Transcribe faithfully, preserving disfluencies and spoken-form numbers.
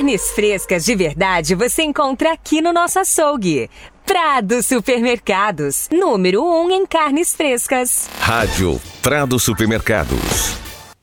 Carnes frescas de verdade você encontra aqui no nosso açougue. Prado Supermercados, número um em carnes frescas. Rádio Prado Supermercados.